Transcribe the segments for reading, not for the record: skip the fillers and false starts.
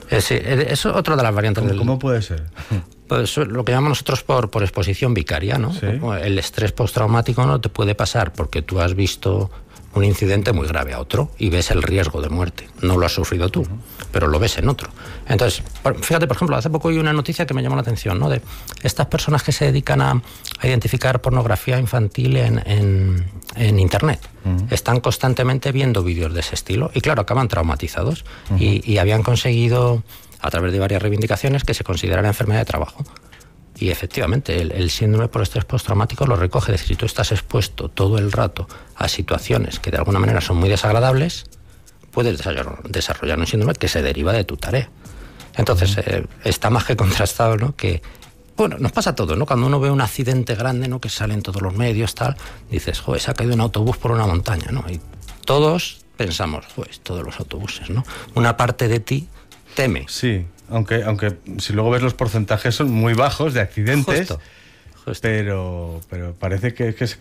Sí, es otra de las variantes del... ¿Cómo puede ser? Pues lo que llamamos nosotros por exposición vicaria, ¿no? Sí. El estrés postraumático no te puede pasar porque tú has visto un incidente muy grave a otro y ves el riesgo de muerte. No lo has sufrido tú, pero lo ves en otro. Entonces, fíjate, por ejemplo, hace poco hay una noticia que me llamó la atención, ¿no? De estas personas que se dedican a identificar pornografía infantil en Internet. Están constantemente viendo vídeos de ese estilo y, claro, acaban traumatizados y habían conseguido, a través de varias reivindicaciones, que se considerara enfermedad de trabajo. Y efectivamente, el síndrome por estrés postraumático lo recoge. Es decir, si tú estás expuesto todo el rato a situaciones que de alguna manera son muy desagradables, puedes desarrollar un síndrome que se deriva de tu tarea. Entonces, está más que contrastado, ¿no? Que, bueno, nos pasa todo, ¿no? Cuando uno ve un accidente grande, ¿no? Que sale en todos los medios, tal, dices, joder, se ha caído un autobús por una montaña, ¿no? Y todos pensamos, joder, todos los autobuses, ¿no? Una parte de ti teme. Sí. Aunque si luego ves los porcentajes son muy bajos de accidentes, Justo. Pero parece que es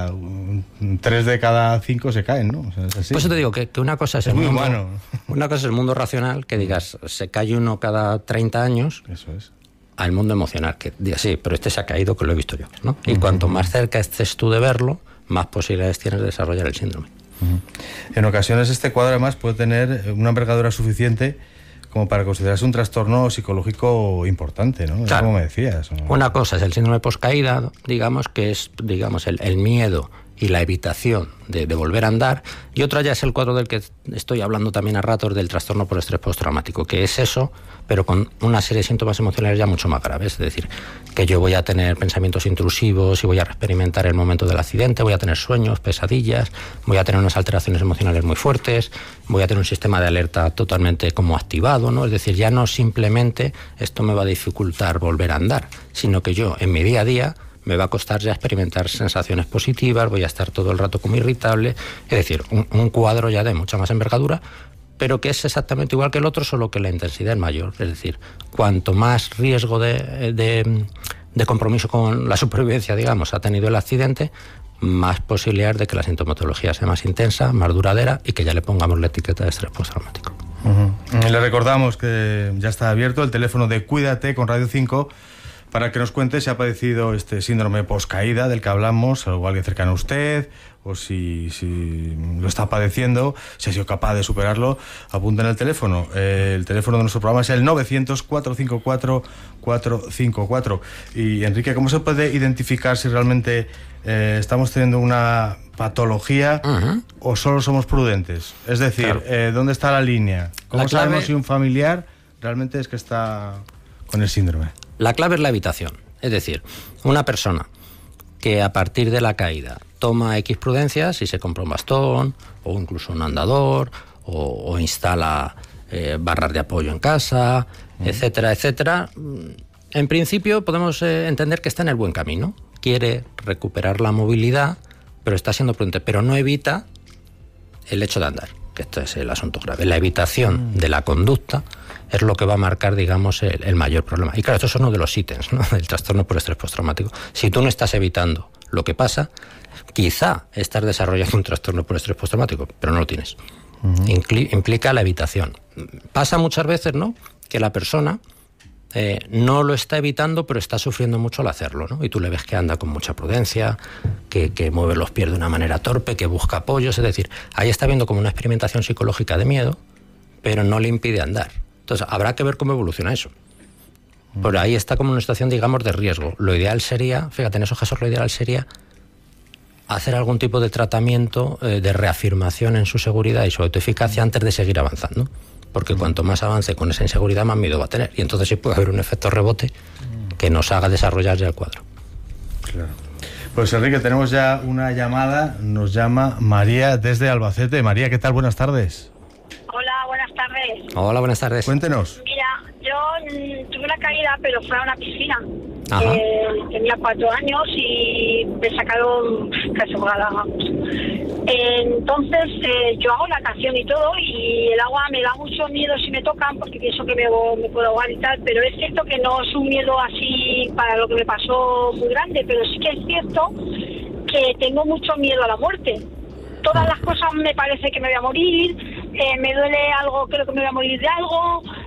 3 de cada 5 se caen, ¿no? O sea, es así. Por eso te digo que una cosa es muy mundo, humano. Una cosa es el mundo racional, que digas, se cae uno cada 30 años. Eso es. Al mundo emocional, que digas, sí, pero este se ha caído, que lo he visto yo, ¿no? Y cuanto más cerca estés tú de verlo, más posibilidades tienes de desarrollar el síndrome. En ocasiones este cuadro además puede tener una envergadura suficiente como para considerarse un trastorno psicológico importante, ¿no? Claro. Como me decías, ¿no? Una cosa es el síndrome poscaída, digamos, que es, digamos, el miedo y la evitación de volver a andar, y otra ya es el cuadro del que estoy hablando también a ratos, del trastorno por estrés postraumático, que es eso, pero con una serie de síntomas emocionales ya mucho más graves. Es decir, que yo voy a tener pensamientos intrusivos y voy a experimentar el momento del accidente, voy a tener sueños, pesadillas, voy a tener unas alteraciones emocionales muy fuertes, voy a tener un sistema de alerta totalmente como activado, ¿no? Es decir, ya no simplemente esto me va a dificultar volver a andar, sino que yo en mi día a día me va a costar ya experimentar sensaciones positivas, voy a estar todo el rato como irritable, es decir, un cuadro ya de mucha más envergadura, pero que es exactamente igual que el otro, solo que la intensidad es mayor. Es decir, cuanto más riesgo de compromiso con la supervivencia, digamos, ha tenido el accidente, más posibilidad de que la sintomatología sea más intensa, más duradera y que ya le pongamos la etiqueta de estrés postraumático. Le recordamos que ya está abierto el teléfono de Cuídate con Radio 5 para que nos cuente si ha padecido este síndrome poscaída del que hablamos, o alguien cercano a usted, o si lo está padeciendo, si ha sido capaz de superarlo. Apunten el teléfono. El teléfono de nuestro programa es el 900-454-454. Y Enrique, ¿cómo se puede identificar si realmente estamos teniendo una patología o solo somos prudentes? Es decir, claro. ¿Dónde está la línea? ¿Cómo sabemos si un familiar realmente es que está con el síndrome? La clave es la evitación. Es decir, una persona que a partir de la caída toma X prudencias, si se compra un bastón o incluso un andador o instala barras de apoyo en casa, etcétera, etcétera, en principio podemos entender que está en el buen camino. Quiere recuperar la movilidad, pero está siendo prudente, pero no evita el hecho de andar, que esto es el asunto grave. La evitación de la conducta es lo que va a marcar, digamos, el mayor problema. Y claro, esto es uno de los ítems, ¿no?, del trastorno por estrés postraumático. Si tú no estás evitando lo que pasa, quizá estás desarrollando un trastorno por estrés postraumático, pero no lo tienes. Implica la evitación. Pasa muchas veces, ¿no?, que la persona no lo está evitando, pero está sufriendo mucho al hacerlo, ¿no? Y tú le ves que anda con mucha prudencia, que mueve los pies de una manera torpe, que busca apoyos. Es decir, ahí está viendo como una experimentación psicológica de miedo, pero no le impide andar. Entonces, habrá que ver cómo evoluciona eso. Pero ahí está como una situación, digamos, de riesgo. Lo ideal sería, fíjate, en esos casos lo ideal sería hacer algún tipo de tratamiento de reafirmación en su seguridad y su autoeficacia antes de seguir avanzando. Porque cuanto más avance con esa inseguridad, más miedo va a tener. Y entonces sí puede haber un efecto rebote que nos haga desarrollar ya el cuadro. Claro. Pues Enrique, tenemos ya una llamada. Nos llama María desde Albacete. María, ¿qué tal? Buenas tardes. Hola, buenas tardes. Hola, buenas tardes. Cuéntenos. Mira, yo tuve una caída, pero fue a una piscina. Tenía 4 años y me sacaron casi ahogada, vamos. Entonces yo hago natación y todo, y el agua me da mucho miedo si me tocan, porque pienso que me puedo ahogar y tal, pero es cierto que no es un miedo así para lo que me pasó muy grande, pero sí que es cierto que tengo mucho miedo a la muerte. Todas las cosas me parece que me voy a morir, me duele algo, creo que me voy a morir de algo,